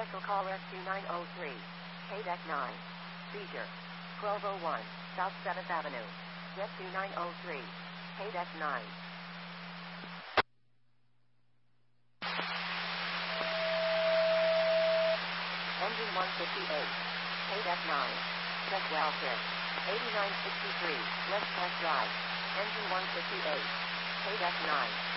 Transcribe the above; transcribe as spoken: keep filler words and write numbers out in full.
Special call S two nine oh three. K D E C nine. Seizure. twelve oh one. South seventh Avenue. Jet two nine oh three. K D E C nine. Engine one fifty-eight. K D E C nine. Check well fit. eighty-nine sixty-three. West West Drive. Engine one fifty-eight. K D E C nine.